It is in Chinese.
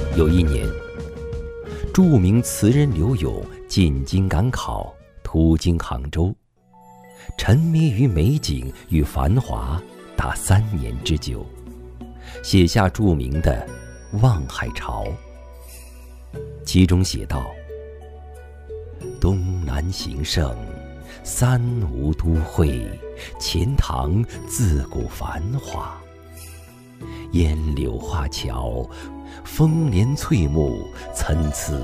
有一年，著名词人刘永进京赶考，途经杭州，沉迷于美景与繁华达3年之久，写下著名的《望海潮》。其中写道：东南形胜，三吴都会，钱塘自古繁华。烟柳画桥，风帘翠幕，参差